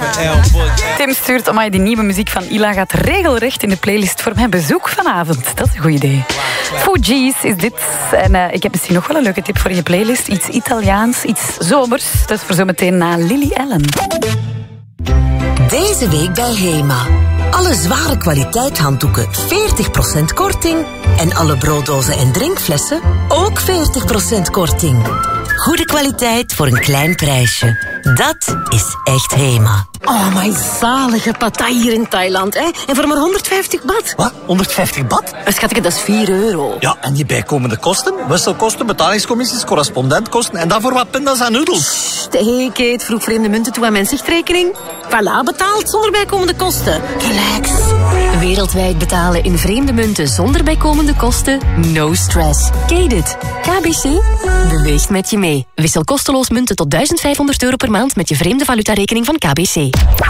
Tim stuurt, amai, die nieuwe muziek van Ila gaat regelrecht in de playlist voor mijn bezoek vanavond. Dat is een goed idee. Fugees is dit. En ik heb misschien nog wel een leuke tip voor je playlist. Iets Italiaans, iets zomers. Dat is voor zometeen na Lily Allen. Deze week bij Hema. Alle zware kwaliteit handdoeken 40% korting. En alle brooddozen en drinkflessen ook 40% korting. Goede kwaliteit voor een klein prijsje. Dat is echt Hema. Oh, my zalige partij hier in Thailand, hè? En voor maar 150 baht. Wat? 150 baht? Schatje, dat is €4. Ja, en die bijkomende kosten? Wisselkosten, betalingscommissies, correspondentkosten en daarvoor wat pinda's en noedels. Hey, Kate vroeg vreemde munten toe aan mijn zichtrekening. Voilà, betaald zonder bijkomende kosten. Relax. Wereldwijd betalen in vreemde munten zonder bijkomende kosten? No stress. Kate it. KBC beweegt met je mee. Wissel kosteloos munten tot €1500 per maand met je vreemde valutarekening van KBC.